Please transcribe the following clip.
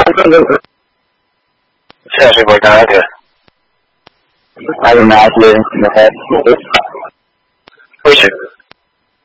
Siapa sih buat aja? I don't know. Oh,